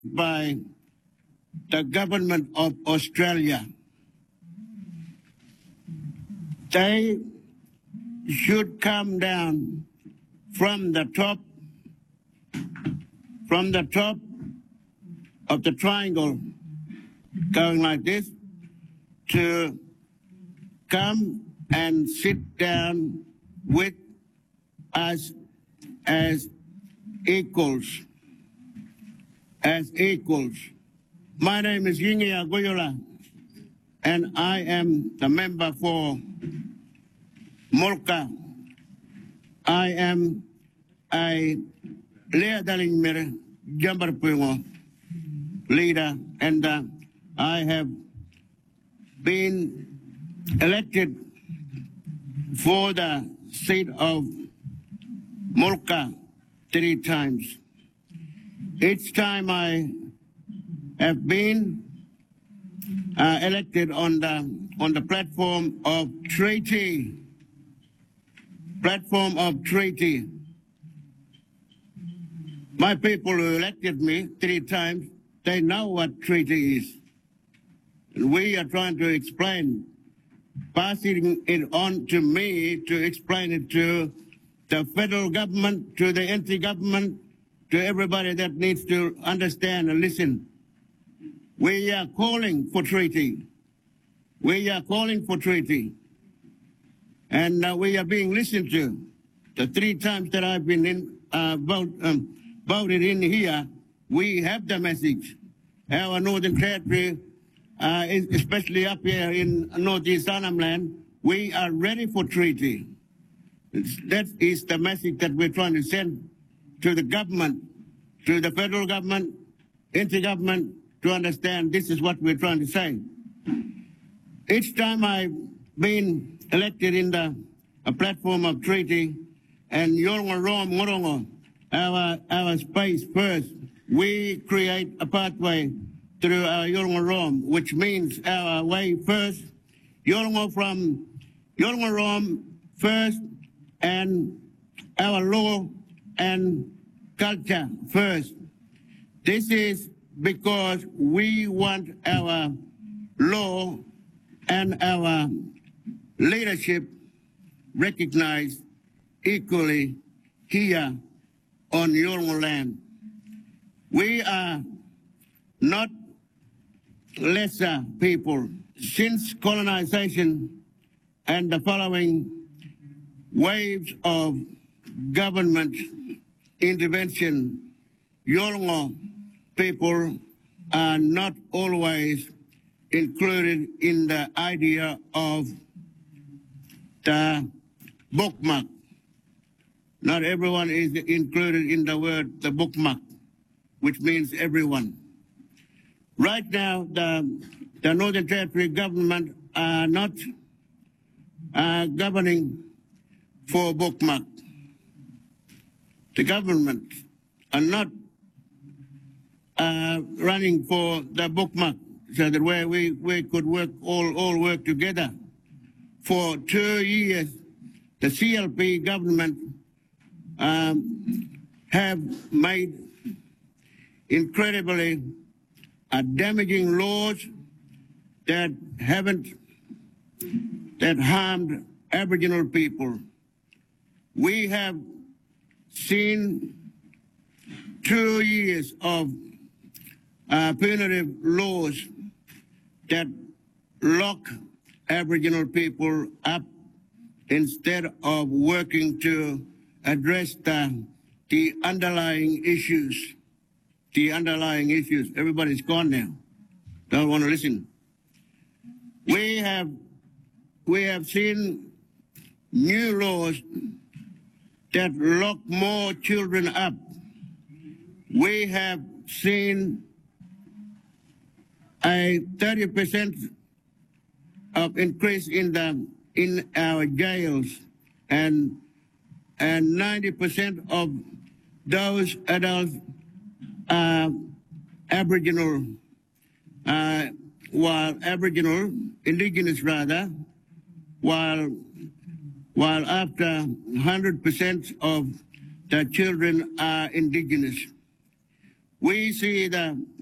by the government of Australia. They should come down from the top of the triangle, going like this, to come and sit down with us as equals. My name is Yingia Goyola, and I am the member for Molka. I am a Leadaling Jambarpungo leader, and I have been elected for the seat of Molka 3 times. Each time I have been elected on the platform of treaty. My people who elected me 3 times, they know what treaty is. And we are trying to explain, passing it on to me to explain it to the federal government, to the anti-government, to everybody that needs to understand and listen. We are calling for treaty. And we are being listened to. The 3 times that I've been voted in here, we have the message. Our Northern Territory, especially up here in Northeast Arnhem Land, we are ready for treaty. That is the message that we're trying to send to the government, to the federal government, anti-government, to understand this is what we're trying to say. Each time I've been elected in a platform of treaty, and Morongo, our space first, we create a pathway through our Yorongo, which means our way first, Yorongo from Yorongo first, and our law and culture first. This is because we want our law and our leadership recognized equally here on Yorongo land. We are not lesser people. Since colonization and the following waves of government intervention, Yorongo people are not always included in the idea of the bookmark. Not everyone is included in the word the bookmark, which means everyone. Right now, the Northern Territory government are not governing for bookmark. The government are not running for the bookmark, so that where we could all work together. For 2 years, the CLP government have made incredibly damaging laws that harmed Aboriginal people. We have seen 2 years of punitive laws that lock Aboriginal people up instead of working to address the underlying issues. Everybody's gone now. Don't want to listen. We have seen new laws that lock more children up. We have seen a 30% of increase in our jails, and 90% of those adults are Aboriginal, indigenous rather, while after 100% of the children are indigenous. We see the